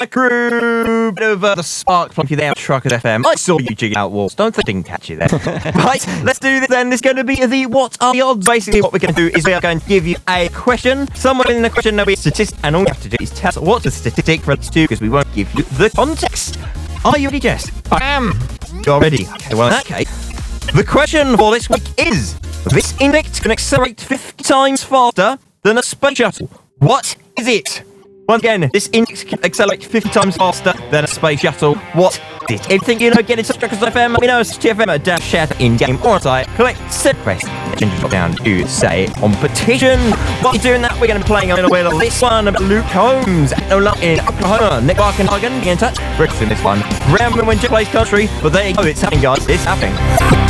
my crew. Bit over the spark plug you there, Truckers FM. I saw you jigging out walls. Don't think I didn't catch you there. Right, let's do this then. This is going to be the What Are the Odds? Basically, what we're going to do is we are going to give you a question. Somewhere in the question there'll be a statistic, and all you have to do is tell us what the statistic relates to, because we won't give you the context. Are you ready, Jess? I am. You're ready. Okay, well, in that case, the question for this week is: this insect can accelerate 50 times faster than a space shuttle. What is it? Once again, this insect can accelerate 50 times faster than a space shuttle. What is it? If you think you know, get in touch with Truckers FM. Let me know. It's TFM at dash chat in game or on site. Click, set, press, change drop down to say competition. While you're doing that, we're going to be playing a little bit of this one about Luke Holmes in Oklahoma. Nick Barkenhagen, get in touch. Bricks in this one. Remember when Jet plays country, but there you go, it's happening, guys. It's happening.